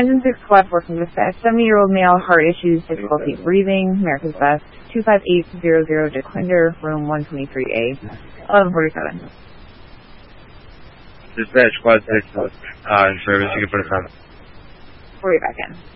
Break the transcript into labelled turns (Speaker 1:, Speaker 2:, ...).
Speaker 1: Engine 6 Squad 4 from dispatch. 70-year-old male, heart issues, difficulty breathing, America's Best. 25800 Declinder, room 123A. 1147.
Speaker 2: Dispatch Squad 6, in service, you can put us on.
Speaker 1: We'll be back in.